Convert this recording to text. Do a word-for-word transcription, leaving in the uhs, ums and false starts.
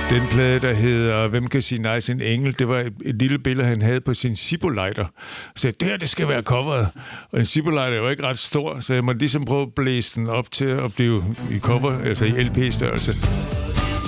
Den plade, der hedder Hvem kan sige nej til en engel, det var et, et lille billede, han havde på sin Zippo-lighter. Så det her, det skal være coveret. Og en Zippo-lighter er jo ikke ret stor, så jeg måtte ligesom prøve at blæse den op til at blive i cover, altså i L P-størrelse.